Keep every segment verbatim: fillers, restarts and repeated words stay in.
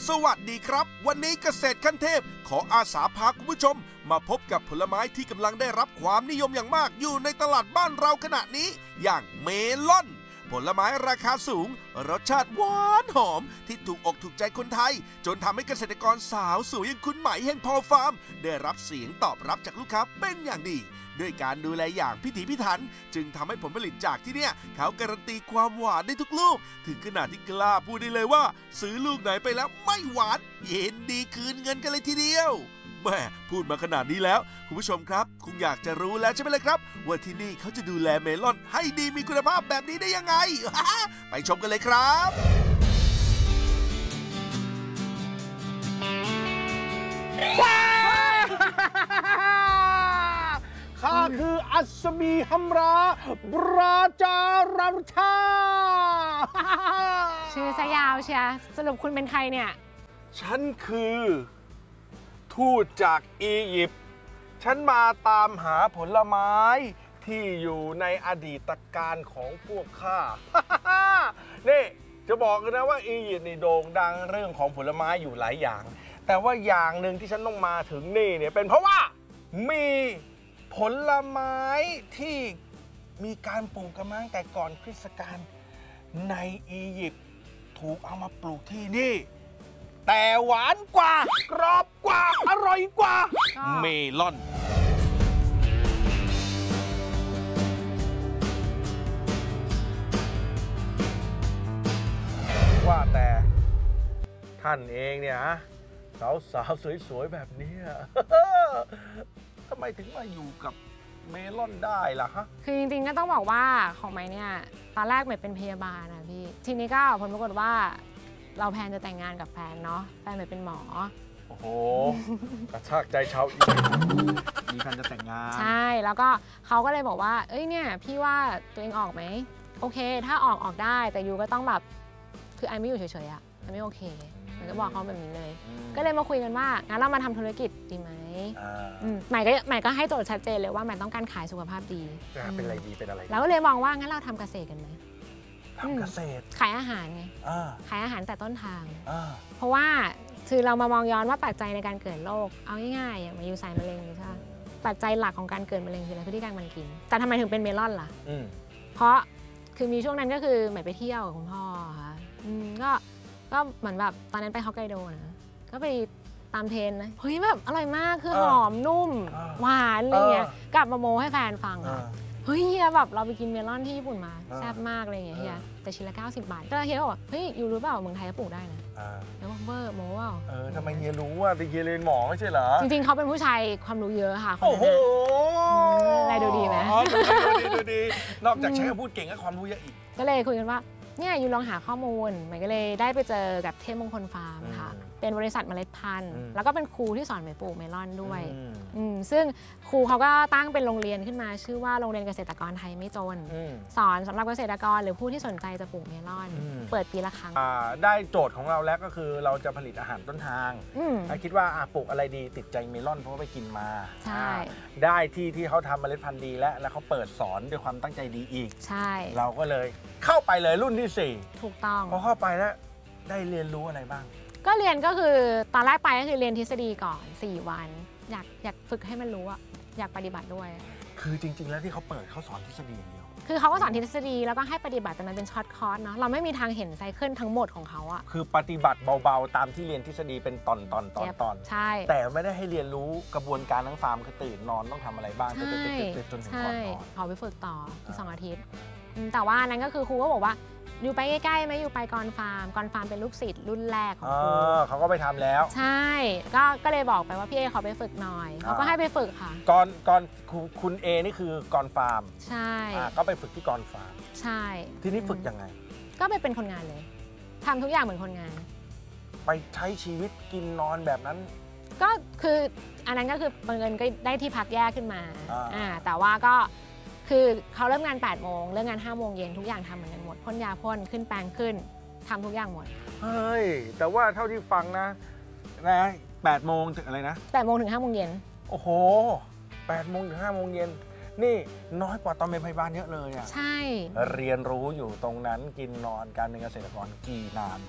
สวัสดีครับวันนี้เกษตรขั้นเทพขออาสาพาคุณผู้ชมมาพบกับผลไม้ที่กำลังได้รับความนิยมอย่างมากอยู่ในตลาดบ้านเราขณะนี้อย่างเมลอนผลไม้ราคาสูงรสชาติหวานหอมที่ถูกอกถูกใจคนไทยจนทำให้เกษตรกรสาวสวยอย่างคุณไหมแห่งพอฟาร์มได้รับเสียงตอบรับจากลูกค้าเป็นอย่างดีด้วยการดูแลอย่างพิถีพิถันจึงทำให้ผลผลิตจากที่เนี่ยเขาการันตีความหวานได้ทุกลูกถึงขนาดที่กล้าพูดได้เลยว่าซื้อลูกไหนไปแล้วไม่หวานเย็นดีคืนเงินกันเลยทีเดียวแม่พูดมาขนาดนี้แล้วคุณผู้ชมครับคงอยากจะรู้แล้วใช่ไหมล่ะครับว่าที่นี่เขาจะดูแลเมลอนให้ดีมีคุณภาพแบบนี้ได้ยังไง ไปชมกันเลยครับข้าคืออัศมีฮัมราบราจารัมชาชื่อซะยาวเชียสรุปคุณเป็นใครเนี่ยฉันคือทูตจากอียิปต์ฉันมาตามหาผลไม้ที่อยู่ในอดีตการของพวกข้า นี่จะบอกกันนะว่าอียิปต์นี่โด่งดังเรื่องของผลไม้อยู่หลายอย่างแต่ว่าอย่างหนึ่งที่ฉันต้องมาถึงนี่เนี่ยเป็นเพราะว่ามีผลไม้ที่มีการปลูกกันมาตั้งแต่ก่อนคริสต์กาลในอียิปต์ถูกเอามาปลูกที่นี่แต่หวานกว่ากรอบกว่าอร่อยกว่าเมลอนว่าแต่ท่านเองเนี่ยฮะสาวๆสวยๆแบบนี้ ทำไมถึงมาอยู่กับเมลอนได้ล่ะฮะคือจริงๆก็ต้องบอกว่าของไม้เนี่ยตอนแรกเมย์เป็นพยาบาลนะพี่ทีนี้ก็ผลปรากฏว่าเราแพลนจะแต่งงานกับแฟนเนาะแฟนเมย์เป็นหมอโอ้โหกระชากใจชาวอียิปต์มีแฟนจะแต่งงานใช่แล้วก็เขาก็เลยบอกว่าเอ้ยเนี่ยพี่ว่าตัวเองออกไหมโอเคถ้าออกออกได้แต่ยูก็ต้องแบบคือไอไม่อยู่เฉยๆอะไอไม่โอเคมันก็บอกเขาแบบนี้เลยก็เลยมาคุยกันว่างั้นเรามาทำธุรกิจดีไหมใหม่ก็ใหม่ก็ให้โจทย์ชัดเจนเลยว่าใหม่ต้องการขายสุขภาพดีเป็นอะไรดีเป็นอะไรแล้วก็เลยมองว่างั้นเราทำเกษตรกันไหมทำเกษตรขายอาหารไงขายอาหารแต่ต้นทางเพราะว่าคือเรามามองย้อนว่าปัจจัยในการเกิดโรคเอาง่ายๆอย่างมายูสายมะเร็งใช่ไหมปัจจัยหลักของการเกิดมะเร็งคืออะไรคือที่การมันกินแต่ทำไมถึงเป็นเมลอนล่ะเพราะคือมีช่วงนั้นก็คือใหม่ไปเที่ยวกับคุณพ่อค่ะก็ก็เหมือนแบบตอนนั้นไปฮอกไกโดนะก็ไปตามเทรนนะเฮ้ยแบบอร่อยมากคือหอมนุ่มหวานอะไรเงี้ยกลับมาโมให้แฟนฟังอ่ะเฮ้ยเฮียแบบเราไปกินเมลอนที่ญี่ปุ่นมาแซ่บมากอะไรเงี้ยเฮียแต่ชิ้นละเก้าสิบบาทแต่เฮียบอกเฮ้ยอยู่รู้เปล่าเมืองไทยก็ปลูกได้นะแล้วบอกเบอร์โมว่าเออทำไมเฮียรู้ว่าเฮียเรียนหมอไม่ใช่เหรอจริงๆเขาเป็นผู้ชายความรู้เยอะค่ะโอ้โหอะไรดูดีไหมดูดีดูดีนอกจากใช้คำพูดเก่งก็ความรู้เยอะอีกก็เลยคุยกันว่าเนี่ยยูลองหาข้อมูลใหม่ก็เลยได้ไปเจอกับเทพมงคลฟาร์มค่ะเป็นบริษัทเมล็ดพันธุ์แล้วก็เป็นครูที่สอนใหม่ปลูกเมลอนด้วยซึ่งครูเขาก็ตั้งเป็นโรงเรียนขึ้นมาชื่อว่าโรงเรียนเกษตรกรไทยไม่จนสอนสำหรับเกษตรกรหรือผู้ที่สนใจจะปลูกเมลอนเปิดปีละครั้งได้โจทย์ของเราแล้วก็คือเราจะผลิตอาหารต้นทางคิดว่าปลูกอะไรดีติดใจเมลอนเพราะว่าไปกินมาใช่ได้ที่ที่เขาทำเมล็ดพันธุ์ดีแล้วแล้วเขาเปิดสอนด้วยความตั้งใจดีอีกใช่เราก็เลยเข้าไปเลยรุ่นที่สี่ถูกต้องพอเข้าไปแล้วได้เรียนรู้อะไรบ้างก็เรียนก็คือตอนแรกไปก็คือเรียนทฤษฎีก่อนสี่วันอยากอยากฝึกให้มันรู้อะอยากปฏิบัติด้วยคือจริงๆแล้วที่เขาเปิดเขาสอนทฤษฎีอย่างเดียวคือเขาก็สอนทฤษฎีแล้วก็ให้ปฏิบัติแต่มันเป็นช็อตคอร์สเนาะเราไม่มีทางเห็นไซเคิลทั้งหมดของเขาอะคือปฏิบัติเบาๆตามที่เรียนทฤษฎีเป็นตอนตอนตอนตอนใช่แต่ไม่ได้ให้เรียนรู้กระบวนการทั้งฟาร์มคือตื่นนอนต้องทำอะไรบ้างตื่นตื่นจนถึงก่อนนอนขอไปฝึกต่ออีกสองอาทิตย์แต่ว่านั้นก็คือครูก็บอกว่าอยู่ไปใกล้ๆไหมอยู่ไปกรฟาร์มกรฟาร์มเป็นลูกศิษย์รุ่นแรกของครูเขาก็ไปทำแล้วใช่ก็ก็เลยบอกไปว่าพี่เอขอไปฝึกหน่อยเขาก็ให้ไปฝึกค่ะกรกรคุณเอนี่คือกรฟาร์มใช่ก็ไปฝึกที่กรฟาร์มใช่ทีนี้ฝึกยังไงก็ไปเป็นคนงานเลยทำทุกอย่างเหมือนคนงานไปใช้ชีวิตกินนอนแบบนั้นก็คืออันนั้นก็คือบังเอิญก็ได้ที่พักแยกขึ้นมาอ่าแต่ว่าก็คือเขาเริ่มงานแปดโมงเลิกงานห้าโมงเย็นทุกอย่างทำเหมือนกันหมดพ่นยาพ่นขึ้นแปลงขึ้นทำทุกอย่างหมดเฮ้ยแต่ว่าเท่าที่ฟังนะนะแปดโมงถึงอะไรนะแปดโมงถึงห้าโมงเย็นโอ้โหแปดโมงถึงห้าโมงเย็นนี่น้อยกว่าตอนเป็นพยาบาลเยอะเลยอ่ะใช่เรียนรู้อยู่ตรงนั้นกินนอนการเป็นเกษตรกรกี่นาน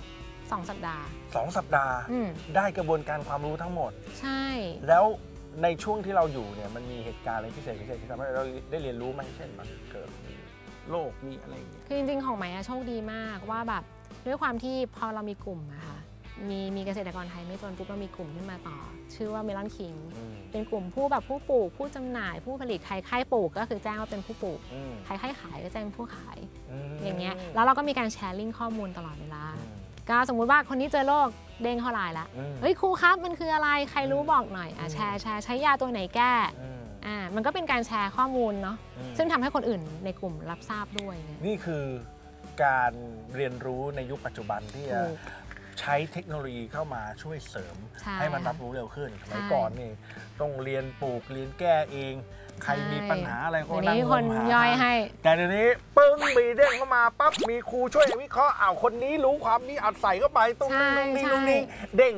สองสัปดาห์สองสัปดาห์อืมได้กระบวนการความรู้ทั้งหมดใช่แล้วในช่วงที่เราอยู่เนี่ยมันมีเหตุการณ์อะไรพิเศษพิเศษที่ทำให้เราได้เรียนรู้ไหมเช่นมันเกิดมีโรคมีอะไรอย่างเงี้ยคือจริงๆของไหมอะโชคดีมากว่าแบบด้วยความที่พอเรามีกลุ่มอะค่ะมีมีเกษตรกรไทยไม่จนปุ๊บเรามีกลุ่มขึ้นมาต่อ ชื่อว่าเมลอนคิงเป็นกลุ่มผู้แบบผู้ปลูกผู้จำหน่ายผู้ผลิตใครใครปลูกก็คือแจ้งว่าเป็นผู้ปลูกใครใครขายก็แจ้งเป็นผู้ขายอย่างเงี้ยแล้วเราก็มีการแชร์ลิงก์ข้อมูลตลอดเวลาก็สมมุติว่าคนนี้เจอโรคเด้งเข้าไลน์ละเฮ้ยครูครับมันคืออะไรใครรู้บอกหน่อยอ่ะแชร์แชร์ใช้ยาตัวไหนแก้อ่ามันก็เป็นการแชร์ข้อมูลเนาะซึ่งทำให้คนอื่นในกลุ่มรับทราบด้วยเนี่ยนี่คือการเรียนรู้ในยุคปัจจุบันที่จะใช้เทคโนโลยีเข้ามาช่วยเสริมใช่ให้มันรับรู้เร็วขึ้นสมัยก่อนนี่ต้องเรียนปลูกเรียนแก้เอง ใครมีปัญหาอะไรก็เดี๋ยวนั่งนี้งคนมหาย่อยให้แต่เดี๋ยวนี้ปึ้งมีเด้งเข้ามาปั๊บมีครูช่วยวิเคราะห์อ้าวคนนี้รู้ความนี้อัดใส่เข้าไปตรงนี้ตรงนี้ตรงนี้เด้ง